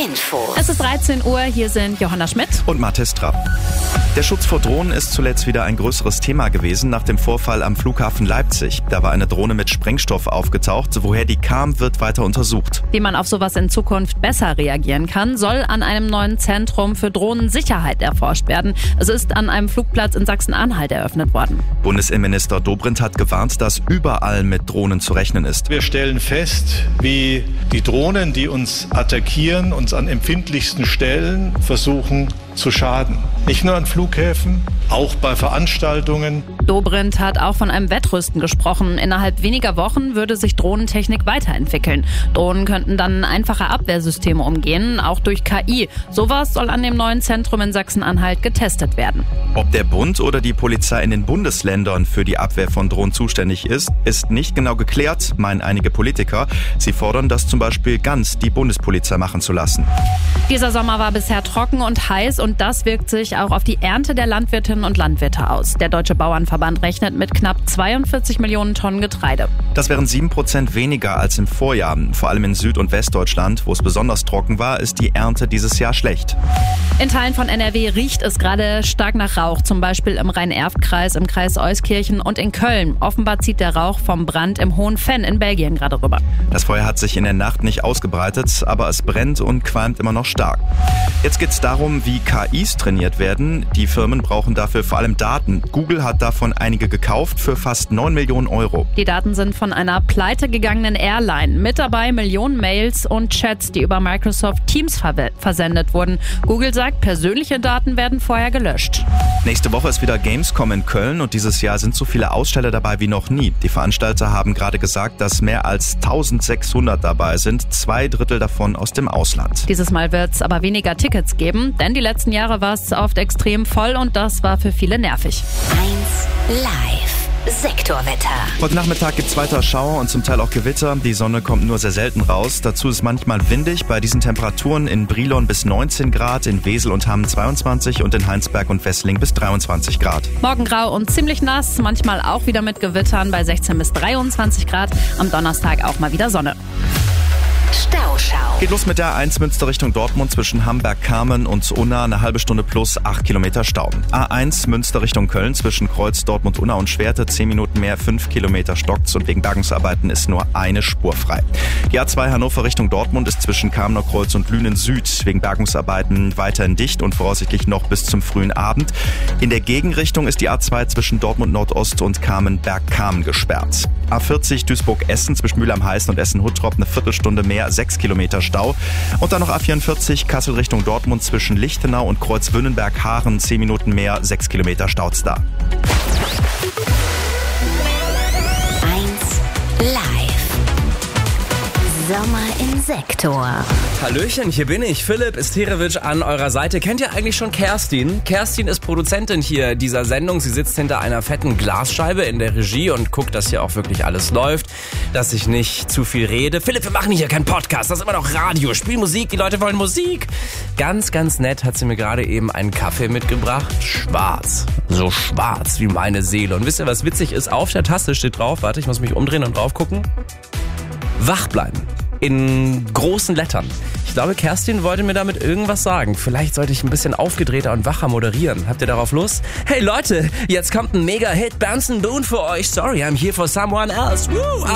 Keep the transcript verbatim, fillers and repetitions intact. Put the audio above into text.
Info. Es ist dreizehn Uhr, hier sind Johanna Schmidt und Mathis Trapp. Der Schutz vor Drohnen ist zuletzt wieder ein größeres Thema gewesen nach dem Vorfall am Flughafen Leipzig. Da war eine Drohne mit Sprengstoff aufgetaucht. Woher die kam, wird weiter untersucht. Wie man auf sowas in Zukunft besser reagieren kann, soll an einem neuen Zentrum für Drohnensicherheit erforscht werden. Es ist an einem Flugplatz in Sachsen-Anhalt eröffnet worden. Bundesinnenminister Dobrindt hat gewarnt, dass überall mit Drohnen zu rechnen ist. Wir stellen fest, wie die Drohnen, die uns attackieren, uns an empfindlichsten Stellen versuchen zu schaden. Nicht nur an Flughäfen, auch bei Veranstaltungen. Dobrindt hat auch von einem Wettrüsten gesprochen. Innerhalb weniger Wochen würde sich Drohnentechnik weiterentwickeln. Drohnen könnten dann einfache Abwehrsysteme umgehen, auch durch K I. Sowas soll an dem neuen Zentrum in Sachsen-Anhalt getestet werden. Ob der Bund oder die Polizei in den Bundesländern für die Abwehr von Drohnen zuständig ist, ist nicht genau geklärt, meinen einige Politiker. Sie fordern, das zum Beispiel ganz die Bundespolizei machen zu lassen. Dieser Sommer war bisher trocken und heiß und das wirkt sich auch auf die Ernte der Landwirtinnen und Landwirte aus. Der Deutsche Bauernverband rechnet mit knapp zweiundvierzig Millionen Tonnen Getreide. Das wären sieben Prozent weniger als im Vorjahr. Vor allem in Süd- und Westdeutschland, wo es besonders trocken war, ist die Ernte dieses Jahr schlecht. In Teilen von N R W riecht es gerade stark nach Rauch, zum Beispiel im Rhein-Erft-Kreis, im Kreis Euskirchen und in Köln. Offenbar zieht der Rauch vom Brand im Hohen Venn in Belgien gerade rüber. Das Feuer hat sich in der Nacht nicht ausgebreitet, aber es brennt und qualmt immer noch stark. Jetzt geht es darum, wie K Is trainiert werden. Die Firmen brauchen dafür vor allem Daten. Google hat davon einige gekauft für fast neun Millionen Euro. Die Daten sind von einer pleitegegangenen Airline. Mit dabei Millionen Mails und Chats, die über Microsoft Teams ver- versendet wurden. Google sagt, persönliche Daten werden vorher gelöscht. Nächste Woche ist wieder Gamescom in Köln und dieses Jahr sind so viele Aussteller dabei wie noch nie. Die Veranstalter haben gerade gesagt, dass mehr als eintausendsechshundert dabei sind, zwei Drittel davon aus dem Ausland. Dieses Mal wird es aber weniger Tickets geben, denn die letzten Jahre war es oft extrem voll und das war für viele nervig. eins live. Sektorwetter. Heute Nachmittag gibt es weiter Schauer und zum Teil auch Gewitter. Die Sonne kommt nur sehr selten raus. Dazu ist manchmal windig. Bei diesen Temperaturen in Brilon bis neunzehn Grad, in Wesel und Hamm zweiundzwanzig und in Heinsberg und Wessling bis dreiundzwanzig Grad. Morgen grau und ziemlich nass, manchmal auch wieder mit Gewittern bei sechzehn bis dreiundzwanzig Grad. Am Donnerstag auch mal wieder Sonne. Stauschau. Geht los mit der A eins Münster Richtung Dortmund zwischen Hamberg-Kamen und Unna. Eine halbe Stunde plus acht Kilometer Stau. A eins Münster Richtung Köln zwischen Kreuz, Dortmund, Unna und Schwerte. zehn Minuten mehr, fünf Kilometer stockt's und wegen Bergungsarbeiten ist nur eine Spur frei. Die A zwei Hannover Richtung Dortmund ist zwischen Kamener Kreuz und Lünen Süd wegen Bergungsarbeiten weiterhin dicht und voraussichtlich noch bis zum frühen Abend. In der Gegenrichtung ist die A zwei zwischen Dortmund Nordost und Kamen-Berg-Kamen gesperrt. A vierzig Duisburg-Essen zwischen Mühlheim-Heißen und Essen-Huttrop eine Viertelstunde mehr, sechs Kilometer Stau. Und dann noch A vierundvierzig Kassel Richtung Dortmund zwischen Lichtenau und Kreuzwünnenberg-Haaren, zehn Minuten mehr, sechs Kilometer staut's da. eins live. Sommer im Sektor. Hallöchen, hier bin ich, Philipp Isterewitsch an eurer Seite. Kennt ihr eigentlich schon Kerstin? Kerstin ist Produzentin hier dieser Sendung. Sie sitzt hinter einer fetten Glasscheibe in der Regie und guckt, dass hier auch wirklich alles läuft, dass ich nicht zu viel rede. Philipp, wir machen hier keinen Podcast, das ist immer noch Radio. Spiel Musik, die Leute wollen Musik. Ganz, ganz nett hat sie mir gerade eben einen Kaffee mitgebracht. Schwarz, so schwarz wie meine Seele. Und wisst ihr, was witzig ist? Auf der Tasse steht drauf, warte, ich muss mich umdrehen und drauf gucken. Wach bleiben. In großen Lettern. Ich glaube, Kerstin wollte mir damit irgendwas sagen. Vielleicht sollte ich ein bisschen aufgedrehter und wacher moderieren. Habt ihr darauf Lust? Hey Leute, jetzt kommt ein Mega-Hit, Benson Boone für euch. Sorry, I'm here for someone else. Woo,